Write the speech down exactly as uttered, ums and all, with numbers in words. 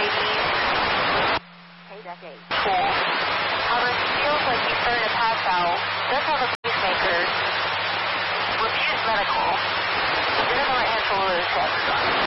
diabetes. Okay, that's eight. Cool. However, he feels like he's starting to pass out. Does have a pacemaker. Refused medical. Is in the right hand shoulder with his chest.